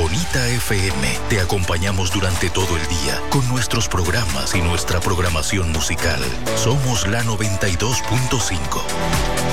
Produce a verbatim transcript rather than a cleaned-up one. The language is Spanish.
Bonita F M. Te acompañamos durante todo el día con nuestros programas y nuestra programación musical. Somos la noventa y dos punto cinco.